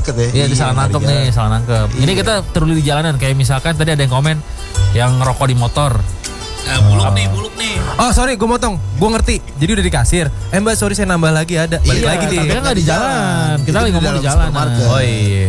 market ya. Iya, salah nangkep nih, salah nangkep. Ini kita terlalu di jalanan, kayak misalkan tadi ada yang komen yang ngerokok di motor. Buluk nih. Oh sorry, gue motong. Gue ngerti. Jadi udah di kasir. Mbak sorry saya nambah lagi ada. Balik lagi deh. Tapi kan nggak di jalan. Kita lagi ngomong di jalan. supermarket. Oh iya.